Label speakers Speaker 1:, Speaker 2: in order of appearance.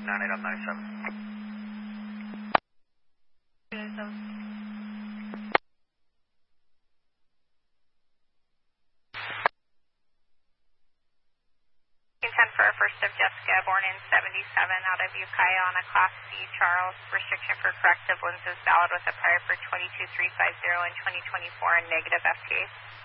Speaker 1: 98 up 97.
Speaker 2: Intent for a first of Jessica, born in 77, out of Ukiah on a Class C Charles. Restriction for corrective lenses valid with a prior for 22350 and 2024 and negative FTA.